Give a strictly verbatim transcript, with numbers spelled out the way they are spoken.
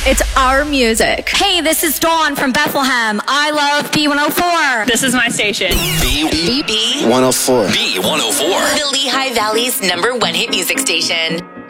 It's our music. Hey, this is Dawn from Bethlehem. I love B one oh four. This is my station. B, B, B one oh four. B one oh four. The Lehigh Valley's number one hit music station.